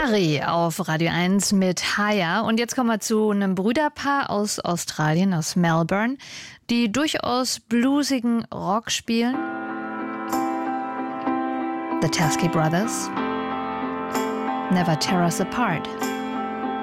Harry auf Radio 1 mit Haya. Und jetzt kommen wir zu einem Brüderpaar aus Australien, aus Melbourne, die durchaus bluesigen Rock spielen. The Teskey Brothers. Never Tear Us Apart.